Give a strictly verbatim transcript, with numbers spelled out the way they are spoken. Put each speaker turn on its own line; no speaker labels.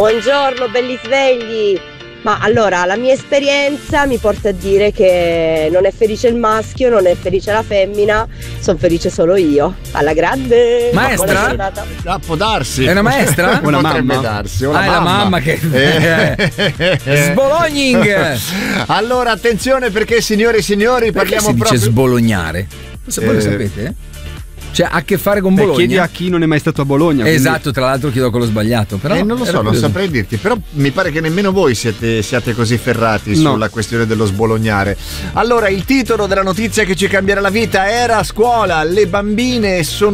Buongiorno belli svegli. Ma allora la mia esperienza mi porta a dire che non è felice il maschio, non è felice la femmina, sono felice solo io. Alla grande.
Maestra?
Ah, può darsi.
È una maestra?
Una
Potrebbe
mamma.
darsi.
Una
Ah, è la mamma che
Eh.
Sbologning.
Allora attenzione, perché signori e signori,
Perché
parliamo
si dice
proprio
sbolognare? Se voi lo
Eh.
sapete? Cioè, ha a che fare con
Beh,
Bologna?
chiedi a chi non è mai stato a Bologna. quindi-
Esatto, tra l'altro chiedo quello sbagliato. Però
eh, non lo so,
ero
non
curioso.
saprei dirti, però mi pare che nemmeno voi siete, siate così ferrati
No.
sulla questione dello sbolognare. Allora, il titolo della notizia che ci cambierà la vita era: a scuola le bambine sono